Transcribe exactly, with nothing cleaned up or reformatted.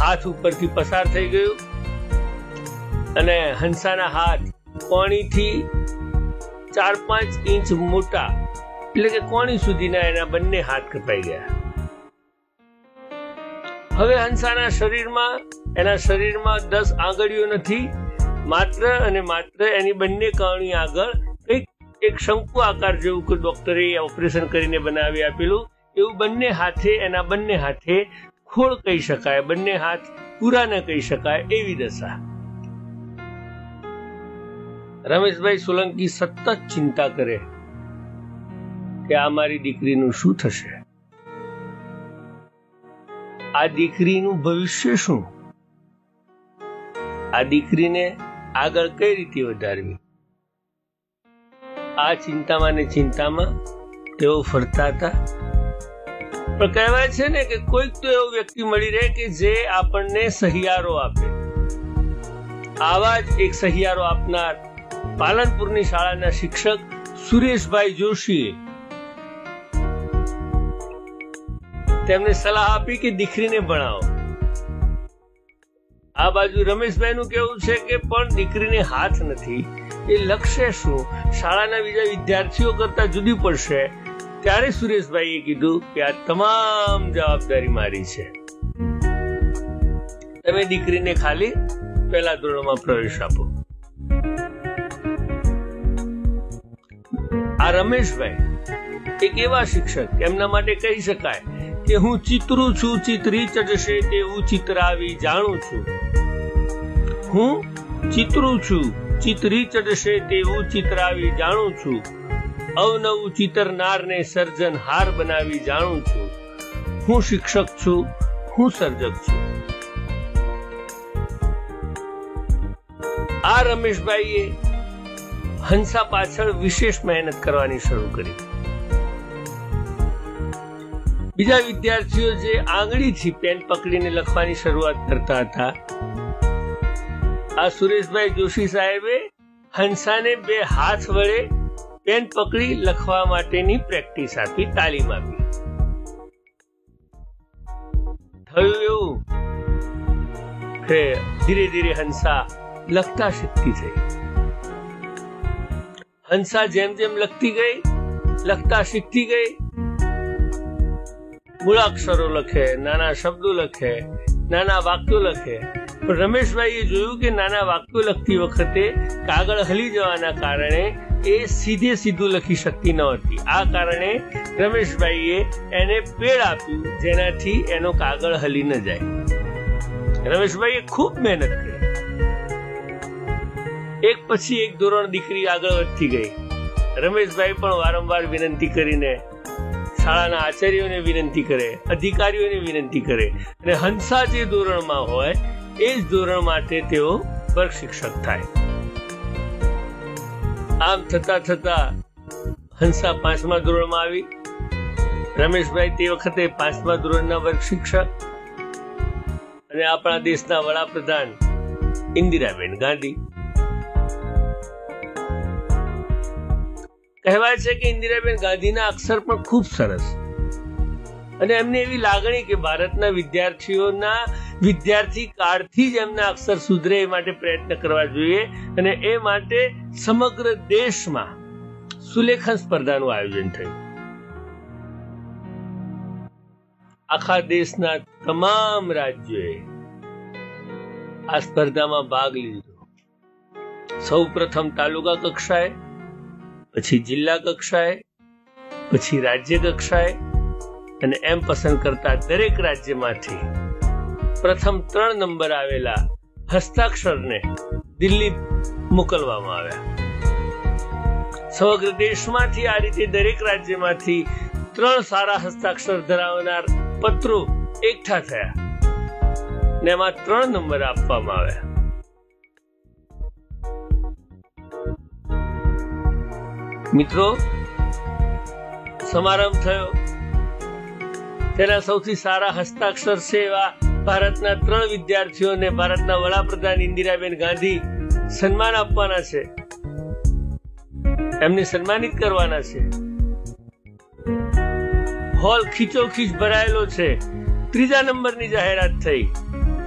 હાથ ઉપરથી પસાર થઈ ગયું અને હંસાના હાથ કોણીથી ચાર પાંચ ઇંચ મોટા એટલે કે કોણી સુધીના એના બંને હાથ કપાઈ ગયા. હવે હંસાના શરીરમાં એના શરીરમાં દસ આંગળીઓ નથી, માત્ર અને માત્ર એની બંને કાણી આગળ કંઈક એક શંકુ આકાર જેવું કે ડોક્ટરે ઓપરેશન કરીને બનાવી આપેલું એવું બંને હાથે એના બંને હાથે ખોળ કહી શકાય, બંને હાથ પૂરા ન કહી શકાય એવી દશા. રમેશભાઈ સોલંકી સતત ચિંતા કરે કે આ મારી દીકરીનું શું થશે, આ દીકરીનું ભવિષ્ય શું, આ દીકરીને આગળ કઈ રીતે વધારવી. આ ચિંતામાં ને ચિંતામાં તેઓ ફરતા હતા. પણ કહેવાય છે ને કે કોઈક તો એવો વ્યક્તિ મળી રહે કે જે આપણને સહિયારો આપે. આવા જ એક સહિયારો આપનાર પાલનપુરની શાળાના શિક્ષક સુરેશભાઈ જોશીએ તેમને સલાહ આપી કે દીકરીને ભણાવો. આ બાજુ રમેશભાઈ નું કેવું છે કે પણ દીકરીને હાથ નથી, એ લક્ષ્ય શું, શાળાના બીજા વિદ્યાર્થીઓ કરતા જુદી પડશે. ત્યારે સુરેશભાઈએ કીધું કે આ તમામ જવાબદારી મારી છે, તમે દીકરીને ખાલી પહેલા ધોરણમાં પ્રવેશ આપો. આ રમેશભાઈ એક એવા શિક્ષક, એમના માટે કહી શકાય કે હું ચિતરું છું, ચિતરી ચડશે તેવું ચિતરાવી જાણું છું. હું ચિતરું છું, ચિતરી ચડશે તેવું ચિતરાવી જાણું છું. અવનવું ચિતરનારને સર્જનહાર બનાવી જાણું છું. હું શિક્ષક છું, હું સર્જક છું. આ રમેશભાઈએ હંસા પાછળ વિશેષ મહેનત કરવાની શરૂ કરી. બીજા વિદ્યાર્થીઓ જે આંગળીથી પેન પકડીને લખવાની શરૂઆત કરતા હતા, આ સુરેશભાઈ જોશી સાહેબે હંસાને બે હાથ વડે પેન પકડી લખવા માટેની પ્રેક્ટિસ આપી, તાલીમ આપી. થયું એવું કે ધીરે ધીરે હંસા લખતા શીખતી થઈ. હંસા જેમ જેમ લખતી ગઈ, લખતા શીખતી ગઈ, મૂળાક્ષરો લખે, નાના શબ્દો લખે, નાના વાક્યો લખે. પણ રમેશભાઈએ જોયું કે નાના વાક્યો લખતી વખતે કાગળ હલી જવાના કારણે એ સીધે સીધું લખી શકતી ન હતી. આ કારણે રમેશભાઈએ એને પેડ આપ્યું જેનાથી એનો કાગળ હલી ન જાય. રમેશભાઈએ ખૂબ મહેનત કરી. એક પછી એક ધોરણ દીકરી આગળ વધતી ગઈ. રમેશભાઈ પણ વારંવાર વિનંતી કરીને શાળાના આચાર્યોને વિનંતી કરે, અધિકારીઓને વિનંતી કરે અને હંસા જે ધોરણમાં હોય એ જ ધોરણ માટે તેઓ વર્ગ શિક્ષક થાય. આમ થતા થતા હંસા પાંચમા ધોરણમાં આવી. રમેશભાઈ તે વખતે પાંચમા ધોરણના વર્ગ શિક્ષક અને આપણા દેશના વડાપ્રધાન ઇન્દિરાબેન ગાંધી. કહેવાય છે કે ઇન્દિરાબેન ગાંધીના અક્ષર પણ ખૂબ સરસ અને એમને એવી લાગણી કે ભારતના વિદ્યાર્થીઓના વિદ્યાર્થી કાળથી જ એમના અક્ષર સુધરે એ માટે પ્રયત્ન કરવા જોઈએ અને એ માટે સમગ્ર દેશમાં સુલેખન સ્પર્ધાનું આયોજન થયું. આખા દેશના તમામ રાજ્યોએ આ સ્પર્ધામાં ભાગ લીધો. સૌ પ્રથમ તાલુકા કક્ષાએ, પછી જિલ્લા કક્ષાએ, પછી રાજ્ય કક્ષાએ અને એમ પસંદ કરતા દરેક રાજ્યમાંથી પ્રથમ ત્રણ નંબર આવેલા હસ્તાક્ષરને દિલ્હી મોકલવામાં આવ્યા. સમગ્ર દેશમાંથી આ રીતે દરેક રાજ્યમાંથી ત્રણ સારા હસ્તાક્ષર ધરાવનાર પત્રો એકઠા થયા ને એમાં ત્રણ નંબર આપવામાં આવ્યા. મિત્રો, સમારંભ થયો. તેના સૌથી સારા હસ્તાક્ષર છે એવા ભારતના ત્રણ વિદ્યાર્થીઓને ભારતના વડાપ્રધાન ઇન્દિરાબેન ગાંધી સન્માન આપવાના છે, એમને સન્માનિત કરવાના છે. હોલ ખીચોખીચ ભરાયેલો છે. ત્રીજા નંબરની જાહેરાત થઈ.